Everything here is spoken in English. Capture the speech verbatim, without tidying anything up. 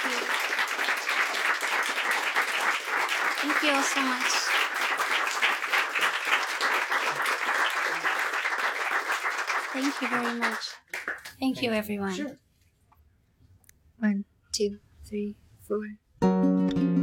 you. Thank you all so much. Thank you very much. Thank you, everyone. Sure. One, two, three, four.